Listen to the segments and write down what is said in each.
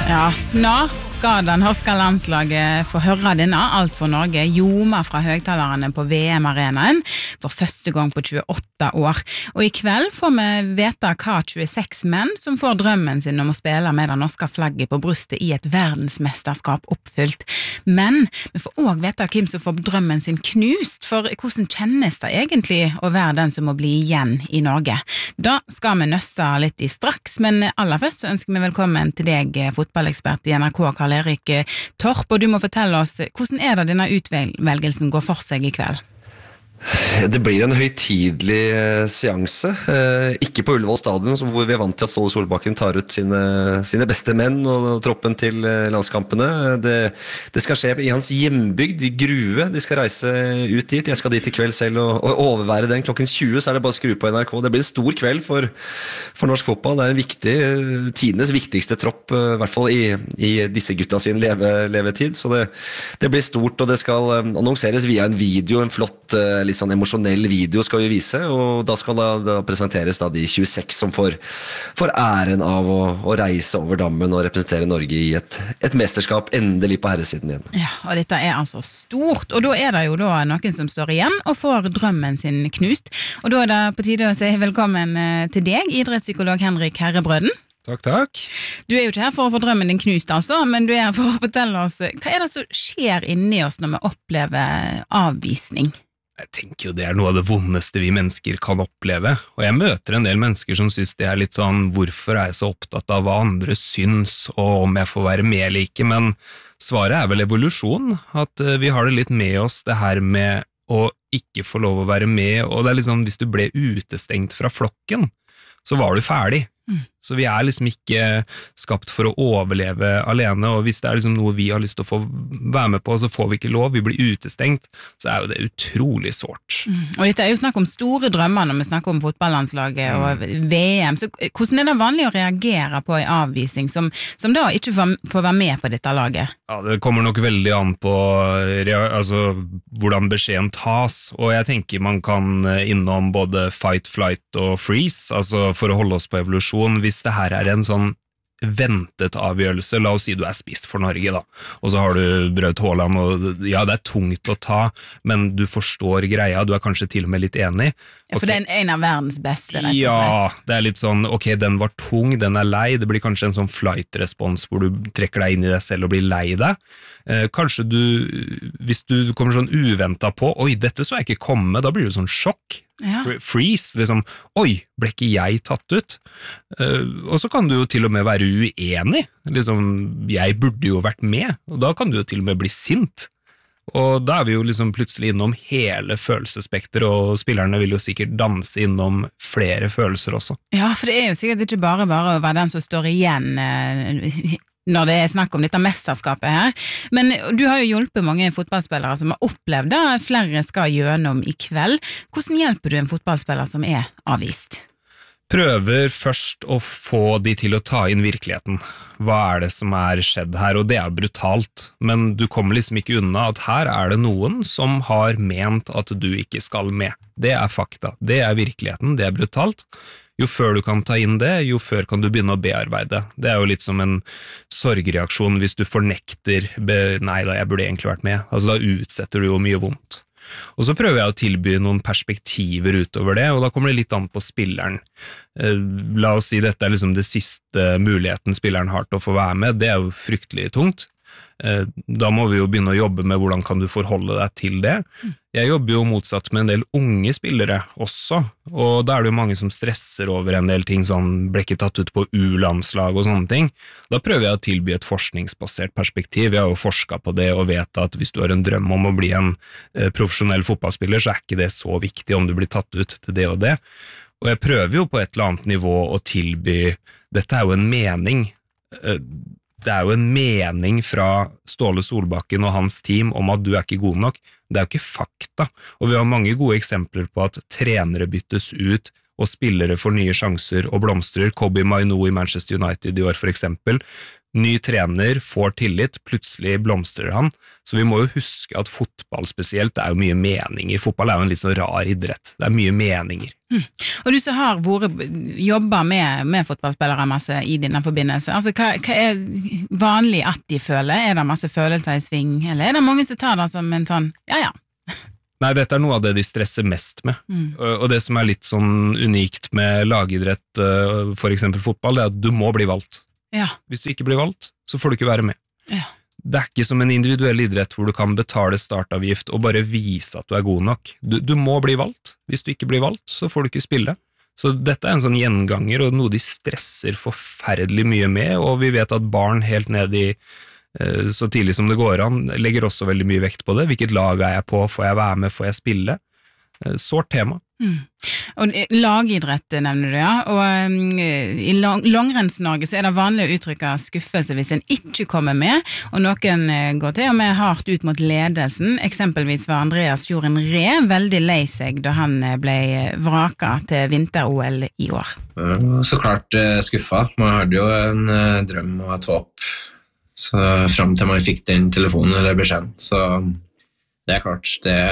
Ja, snart skal det norske landslaget få høre denne Alt for Norge ljoma fra høgtalerne på VM-arenaen for første gang på 28 år. Og i kveld får vi vite hva 26 menn som får drømmen sin om å spille med det norske flagget på brystet i et verdensmesterskap oppfylt. Men vi får også vite hvem som får drømmen sin knust, for hvordan kjennes det egentlig å være den som må bli igjen i Norge? Da skal vi nøste litt i straks, men aller først så ønsker vi velkommen til deg, fotballekspert i NRK, Karl-Erik Torp, og du må fortelle oss, hvordan er det denne utvelgelsen går for seg i kveld? Det blir en høytidelig seanse, ikke på Ullevål stadion, hvor vi er vant til at Ståle Solbakken tar ut sine beste menn og troppen til landskampene. Det skal skje i hans hjembygd, i Grue. De skal reise ut dit. Jeg skal dit i kveld selv og overvære den. Klokken 20 så er det bare å skru på NRK. Det blir en stor kveld for norsk fotball. Det er en viktig, tidenes viktigste tropp, i hvert fall i disse gutta sin levetid. Så det blir stort, og det skal annonseres via en video, en flott litt sånn emosjonell video skal vi vise, og da skal da presenteres de 26 som får æren av å reise over dammen og representere Norge i et mesterskap endelig på herresiden igjen. Ja, og dette er altså stort, og da er det jo da noen som står igjen og får drømmen sin knust, og da er det på tide å si velkommen til deg, idrettspsykolog Henrik Herrebrøden. Takk. Du er jo ikke her for å få drømmen din knust altså, men du er her for å fortelle oss, hva er det som skjer inni oss når vi opplever avvisning? Jeg tenker jo det er noe av det vondeste vi mennesker kan oppleve, og jeg møter en del mennesker som synes det er litt sånn, hvorfor er jeg så opptatt av hva andre syns, og om jeg får være med eller ikke, men svaret er vel evolusjon, at vi har det litt med oss, det her med å ikke få lov å være med, og det er litt sånn, hvis du ble utestengt fra flokken, så var du ferdig. Så vi er liksom ikke skapt for å overleve alene, og hvis det er liksom noe vi har lyst til å få være med på, så får vi ikke lov, vi blir utestengt, så er jo det utrolig sårt. Og dette er jo snakk om store drømmer når vi snakker om fotballandslaget og VM, så hvordan er det vanlig å reagere på en avvisning som da ikke får være med på dette laget? Ja, det kommer nok veldig an på hvordan beskjeden tas, og jeg tenker man kan innom både fight, flight og freeze, altså for å holde oss på evolusjon. Hvis det her er en sånn ventet avgjørelse, la oss si du er spiss for Norge da, og så har du Braut Haaland, og ja, det er tungt å ta, men du forstår greia, du er kanskje til og med litt enig. Ja, for det er en av verdens beste, rett og slett. Ja, det er litt sånn, ok, den var tung, den er lei, det blir kanskje en sånn flight-respons hvor du trekker deg inn i deg selv og blir lei deg. Kanskje hvis du kommer sånn uventet på, oi, dette så jeg ikke komme, da blir det sånn sjokk. Ja. Freeze, liksom, oi, ble ikke jeg tatt ut? Og så kan du jo til og med være uenig, liksom, jeg burde jo vært med, og da kan du jo til og med bli sint. Og da er vi jo liksom plutselig innom hele følelsesspekter, og spillerne vil jo sikkert danse innom flere følelser også. Ja, for det er jo sikkert ikke bare å være den som står igjen når det er snakk om dette mesterskapet her, men du har jo hjulpet mange fotballspillere som har opplevd det, flere skal gjennom i kveld. Hvordan hjelper du en fotballspiller som er avvist? Prøver først å få de til å ta inn virkeligheten. Hva er det som er skjedd her? Og det er brutalt, men du kommer liksom ikke unna at her er det noen som har ment at du ikke skal med. Det er fakta, det er virkeligheten, det er brutalt. Jo før du kan ta inn det, jo før kan du begynne å bearbeide. Det er jo litt som en sorgreaksjon hvis du fornekter, nei da, jeg burde egentlig vært med. Altså da utsetter du jo mye vondt. Og så prøver jeg å tilby noen perspektiver utover det, og da kommer det litt an på spilleren. La oss si dette er liksom det siste muligheten spilleren har til å få være med, det er jo fryktelig tungt. Da må vi jo begynne å jobbe med hvordan kan du forholde deg til det. Jeg jobber jo motsatt med en del unge spillere også, og da er det jo mange som stresser over en del ting, sånn ble ikke tatt ut på U-landslag og sånne ting. Da prøver jeg å tilby et forskningsbasert perspektiv. Jeg har jo forsket på det og vet at hvis du har en drøm om å bli en profesjonell fotballspiller, så er ikke det så viktig om du blir tatt ut til det og det. Og jeg prøver jo på et eller annet nivå å tilby, dette er jo en mening, det er jo en mening fra Ståle Solbakken og hans team om at du er ikke god nok. Det er jo ikke fakta, og vi har mange gode eksempler på at trenere byttes ut og spillere får nye sjanser og blomstrer. Kobbie Mainoo I Manchester United I år for eksempel. Ny trener, får tillit, plutselig blomstrer han. Så vi må jo huske at fotball spesielt, det jo mye meninger. Fotball jo en litt sånn rar idrett. Det mye meninger. Og du som har jobber med fotballspillere masse I denne forbindelse, altså hva vanlig at de føler? Det masse følelser I sving, eller det mange som tar det som en sånn, ja. Nei, dette noe av det de stresser mest med. Og det som litt sånn unikt med lagidrett, for eksempel fotball, det at du må bli valgt. Ja. Hvis du ikke blir valgt, så får du ikke være med. Ja. Det ikke som en individuell idrett hvor du kan betale startavgift og bare vise at du god nok. Du må bli valgt. Hvis du ikke blir valgt, så får du ikke spille. Så dette en sånn gjenganger, og noe de stresser forferdelig mye med, og vi vet at barn helt ned I så tidlig som det går an, legger også veldig mye vekt på det. Hvilket lag jeg på? Får jeg være med? Får jeg spille? Sårt tema. Og lagidrett nevner du, ja. Og I langrenns-Norge så det vanlig å uttrykke skuffelse hvis en ikke kommer med, og noen går til og med hardt ut mot ledelsen. Eksempelvis var Andreas Fjorden Ree veldig lei seg da han ble vraka til vinter-OL I år. Så klart skuffa. Man hadde jo en drøm og et håp. Så frem til man fikk den telefonen eller beskjeden. Så det klart,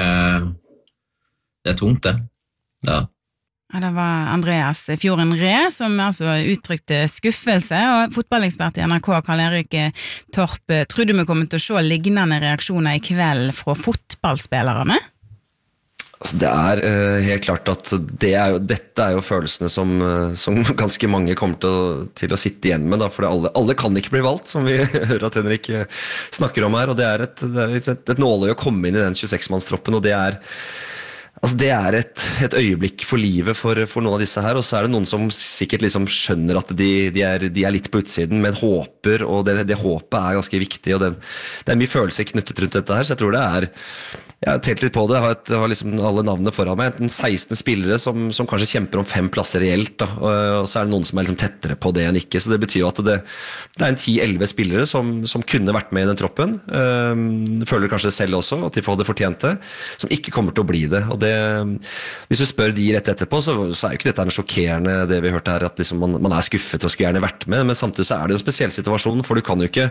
det tungt det. Ja. Ja, det var Andreas Fjorden Ree som altså uttrykte skuffelse, og fotballekspert I NRK Karl-Erik Torp, tror du vi kommer til å se lignende reaksjoner I kveld fra fotballspillerne? Altså det helt klart at dette jo følelsene som ganske mange kommer til å sitte igjen med, da, for alle kan ikke bli valgt, som vi hører at Henrik snakker om her, og det et nåløye å komme inn I den 26-mannstroppen, og det Altså det et øyeblikk for livet for noen av disse her, og så det noen som sikkert liksom skjønner at de litt på utsiden, men håper, og det håpet ganske viktig, og det mye følelser knyttet rundt dette her, så jeg tror jeg har telt litt på det, jeg har liksom alle navnene foran meg, enten 16 spillere som kanskje kjemper om 5 plasser reelt, da, og så det noen som liksom tettere på det enn ikke, så det betyr at det en 10-11 spillere som kunne vært med I den troppen, føler kanskje selv også at de hadde fortjent det, som ikke kommer til å bli det, og hvis du spør de rett etterpå, så jo ikke dette noe sjokkerende det vi hørte her, at liksom man skuffet og skulle gjerne vært med, men samtidig så det en spesiell situasjon, for du kan jo ikke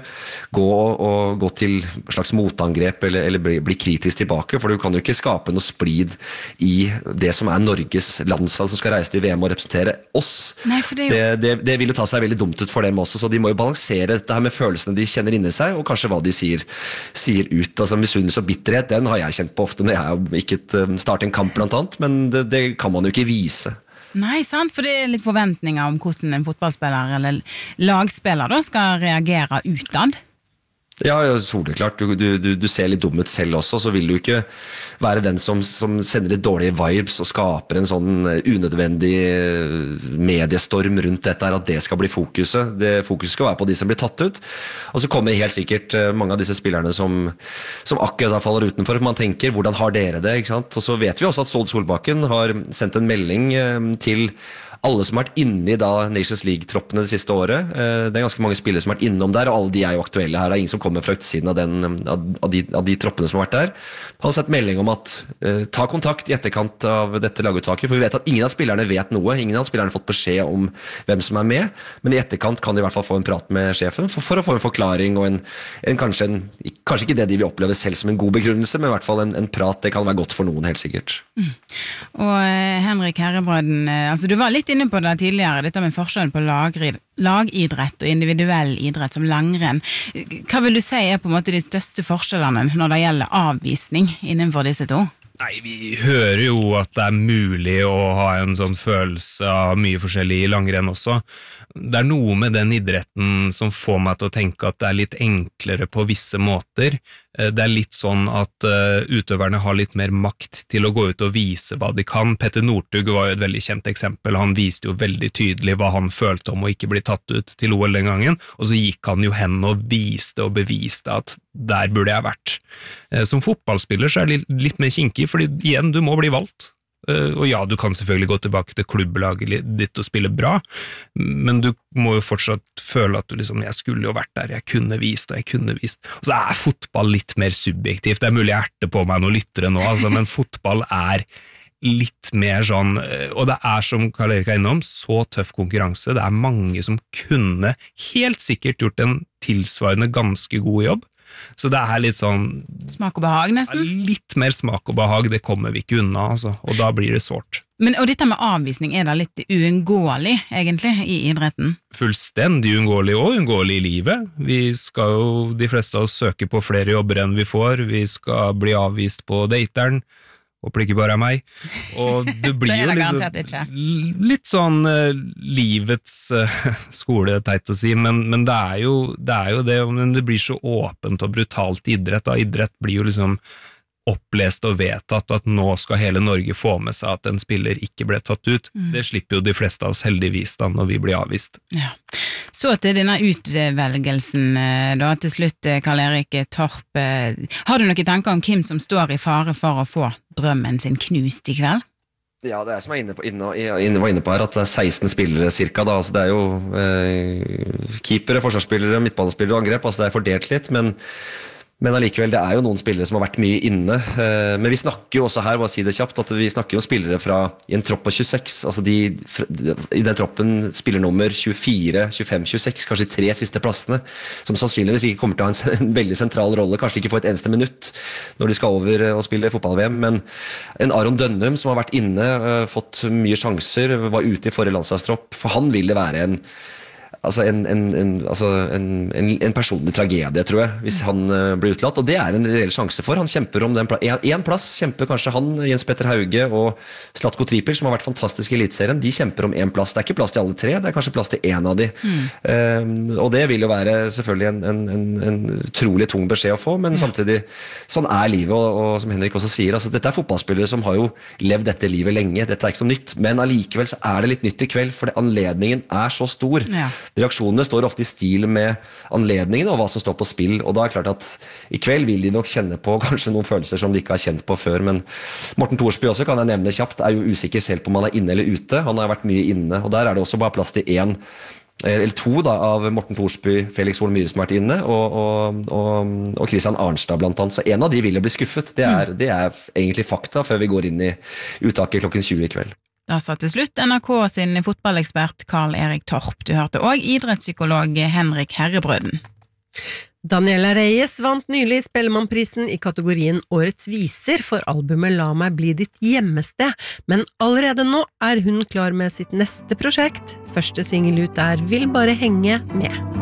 gå til slags motangrep eller bli kritisk tilbake, for du kan jo ikke skape noe splid I det som Norges landslag som skal reise til VM og representere oss. Nei, det vil jo ta seg veldig dumt ut for dem også, så de må jo balansere dette her med følelsene de kjenner inni seg, og kanskje hva de sier ut. Altså misunnelse og bitterhet, den har jeg kjent på ofte når jeg ikke starter en kamp blant annet, men det kan man jo ikke vise. Nei, sant, for det litt forventninger om hvordan en fotballspiller eller lagspiller da skal reagere utad. Ja, soleklart. Du ser litt dum ut selv også, så vil du ikke være den som sender litt dårlige vibes og skaper en sånn unødvendig mediestorm rundt dette her, at det skal bli fokuset. Fokuset skal være på de som blir tatt ut. Og så kommer helt sikkert mange av disse spillerne som akkurat faller utenfor. Man tenker, hvordan har dere det? Ikke sant? Og så vet vi også at Ståle Solbakken har sendt en melding til alle som har vært inne I Nations League-troppene det siste året. Det ganske mange spillere som har vært innom der, og alle de jo aktuelle her. Det ingen som kommer fra utsiden av de troppene som har vært der. Han har sett melding om at ta kontakt I etterkant av dette laguttaket, for vi vet at ingen av spillerne vet noe. Ingen av spillerne har fått beskjed om hvem som med, men I etterkant kan de I hvert fall få en prat med sjefen for å få en forklaring, og kanskje ikke det de vil oppleve selv som en god begrunnelse, men I hvert fall en prat. Det kan være godt for noen, helt sikkert. Og Henrik Herrebrøden, altså du var litt inne på det tidligere, dette med forskjellen på lagidrett og individuell idrett som langrenn. Hva vil du si på en måte de største forskjellene når det gjelder avvisning innenfor disse to? Nei, vi hører jo at det mulig å ha en sånn følelse av mye forskjellig I langrenn også. Det noe med den idretten som får meg til å tenke at det litt enklere på visse måter. Det litt sånn at utøverne har litt mer makt til å gå ut og vise hva de kan. Petter Northug var jo et veldig kjent eksempel. Han viste jo veldig tydelig hva han følte om å ikke bli tatt ut til OL den gangen, og så gikk han jo hen og viste og beviste at der burde jeg vært. Som fotballspiller så det litt mer kinkig, fordi igjen, du må bli valgt. Og ja, du kan selvfølgelig gå tilbake til klubblaget ditt og spille bra, men du må jo fortsatt føle at du liksom, jeg skulle jo vært der, jeg kunne vist. Og så fotball litt mer subjektivt. Det mulig jeg erter på meg noen lyttere nå, altså, men fotball litt mer sånn, og det som Karl Erik innom, så tøff konkurranse. Det mange som kunne helt sikkert gjort en tilsvarende ganske god jobb. Så det litt sånn smak og behag nesten? Litt mer smak og behag, det kommer vi ikke unna, altså, og da blir det sårt. Og dette med avvisning, det litt uunngåelig egentlig i idretten? Fullstendig uunngåelig og uunngåelig i livet. Vi skal jo, de fleste av oss søke på flere jobber enn vi får, vi skal bli avvist på dateren, håper det ikke bare meg, og det blir jo liksom, litt sånn livets skole, teit å si, men det jo det, men det blir så åpent og brutalt idrett, da. Idrett blir jo liksom opplest og vedtatt at nå skal hele Norge få med seg at en spiller ikke ble tatt ut. Det slipper jo de fleste av oss heldigvis da når vi blir avvist. Ja. Så til denne utvelgelsen da, til slutt, Karl Erik Torp. Har du noen tanker om hvem som står i fare for å få drømmen sin knust i kveld? Ja, det som jeg var inne på her, at det 16 spillere cirka da, altså det jo keepere, forsvarsspillere, midtbanespillere og angrep, altså det fordelt litt, men allikevel, det jo noen spillere som har vært mye inne, men vi snakker jo også her, bare si det kjapt, at vi snakker jo spillere i en tropp på 26, altså i den troppen spiller nummer 24, 25, 26, kanskje de 3 siste plassene, som sannsynligvis ikke kommer til å ha en veldig sentral rolle, kanskje ikke få et eneste minutt når de skal over og spille fotball-VM, men en Aron Dønnum som har vært inne, fått mye sjanser, var ute i forrige landslagstropp, for han ville være en personlig tragedie, tror jeg, hvis han blir utelatt, og det en reell sjanse for. Han kjemper om en plass, kjemper kanskje han, Jens Petter Hauge og Zlatko Tripic, som har vært fantastiske i elitserien, de kjemper om en plass. Det ikke plass til alle 3, det kanskje plass til en av de. Og det vil jo være selvfølgelig en utrolig tung beskjed å få, men samtidig, sånn livet, og som Henrik også sier, altså, dette fotballspillere som har jo levd dette livet lenge, dette ikke noe nytt, men allikevel så det litt nytt i kveld, for anledningen så stor. Ja. Reaksjonene står ofte i stil med anledningen og hva som står på spill, og da det klart at i kveld vil de nok kjenne på kanskje noen følelser som de ikke har kjent på før, men Morten Thorsby også, kan jeg nevne kjapt, jo usikker selv på om han inne eller ute. Han har vært mye inne, og der det også bare plass til 1 eller 2 da, av Morten Thorsby, Felix Horn Myhre som har vært inne, og Christian Arnstad blant annet, så en av de vil bli skuffet. Det egentlig fakta før vi går inn i uttaket klokken 20 i kveld. Da sa til slutt NRK sin fotballekspert Karl Erik Torp. Du hørte også idrettspsykolog Henrik Herrebrøden. Daniela Reyes vant nylig Spellemannprisen i kategorien Årets viser for albumet La meg bli ditt hjemmested, men allerede nå hun klar med sitt neste prosjekt. Første single ut Vil bare henge med.